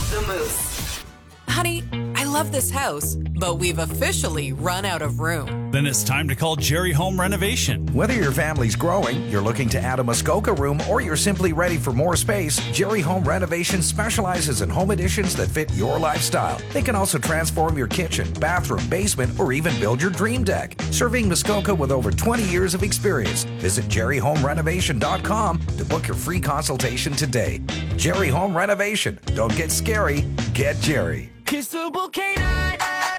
The Moose. Honey, I love this house, but we've officially run out of room. Then it's time to call Jerry Home Renovation. Whether your family's growing, you're looking to add a Muskoka room, or you're simply ready for more space, Jerry Home Renovation specializes in home additions that fit your lifestyle. They can also transform your kitchen, bathroom, basement, or even build your dream deck. Serving Muskoka with over 20 years of experience. Visit jerryhomerenovation.com to book your free consultation today. Jerry Home Renovation. Don't get scary, get Jerry. Kissable Canine.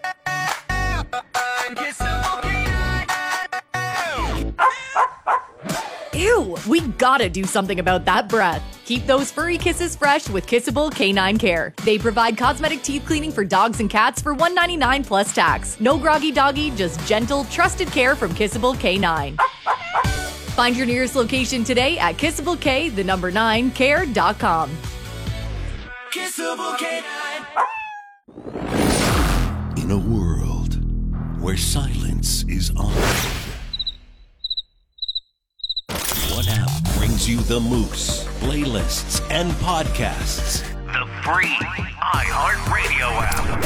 Kissable Canine. Ew, we gotta do something about that breath. Keep those furry kisses fresh with Kissable Canine Care. They provide cosmetic teeth cleaning for dogs and cats for $1.99 plus tax. No groggy doggy, just gentle, trusted care from Kissable Canine. Find your nearest location today at kissableK9care.com. Kissable Canine. In a world where silence is honored, what app brings you the Moose, playlists, and podcasts? The free iHeartRadio app.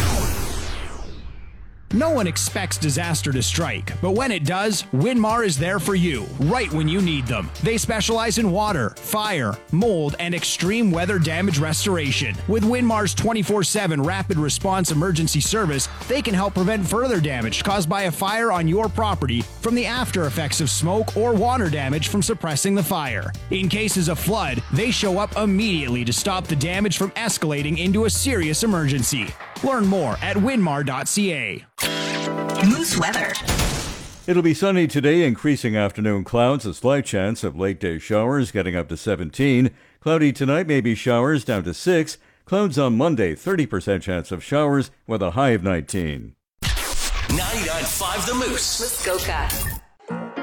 No one expects disaster to strike, but when it does, Winmar is there for you, right when you need them. They specialize in water, fire, mold, and extreme weather damage restoration. With Winmar's 24/7 rapid response emergency service, they can help prevent further damage caused by a fire on your property from the after effects of smoke or water damage from suppressing the fire. In cases of flood, they show up immediately to stop the damage from escalating into a serious emergency. Learn more at winmar.ca. Moose weather. It'll be sunny today, increasing afternoon clouds, a slight chance of late day showers getting up to 17. Cloudy tonight, maybe showers down to 6. Clouds on Monday, 30% chance of showers with a high of 19. 99.5 The Moose. Muskoka.